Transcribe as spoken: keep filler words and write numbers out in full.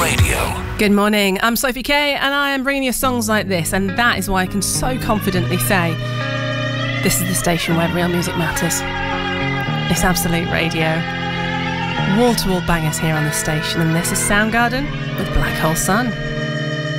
Radio. Good morning, I'm Sophie Kay and I am bringing you songs like this, and that is why I can so confidently say this is the station where real music matters. It's Absolute Radio. Wall-to-wall bangers here on the station, and this is Soundgarden with Black Hole Sun.